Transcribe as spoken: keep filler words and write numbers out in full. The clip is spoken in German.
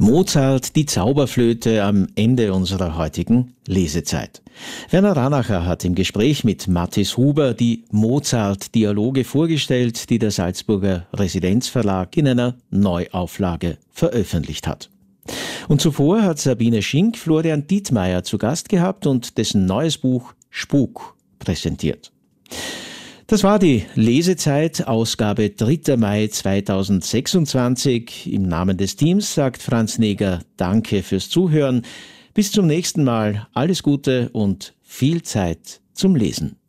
Mozart, die Zauberflöte am Ende unserer heutigen Lesezeit. Werner Ranacher hat im Gespräch mit Mathis Huber die Mozart-Dialoge vorgestellt, die der Salzburger Residenzverlag in einer Neuauflage veröffentlicht hat. Und zuvor hat Sabine Schink Florian Dietmeier zu Gast gehabt und dessen neues Buch Spuk präsentiert. Das war die Lesezeit, Ausgabe dritter Mai zweitausendsechsundzwanzig. Im Namen des Teams sagt Franz Neger Danke fürs Zuhören. Bis zum nächsten Mal, alles Gute und viel Zeit zum Lesen.